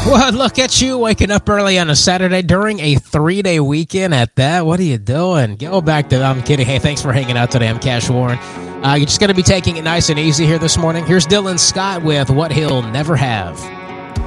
Well, look at you waking up early on a Saturday during a 3-day weekend at that. What are you doing? Go back to, I'm kidding. Hey, thanks for hanging out today. I'm Cash Warren. You're just going to be taking it nice and easy here this morning. Here's Dylan Scott with What He'll Never Have.